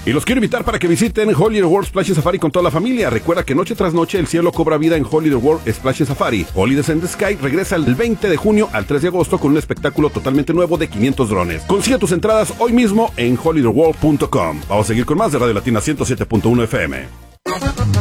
Y los quiero invitar para que visiten Holiday World Splash and Safari con toda la familia. Recuerda que noche tras noche el cielo cobra vida en Holiday World Splash and Safari. Holidays in the Sky regresa el 20 de junio al 3 de agosto con un espectáculo totalmente nuevo de 500 drones. Consigue tus entradas hoy mismo en holidayworld.com. Vamos a seguir con más de Radio Latina 107.1 FM.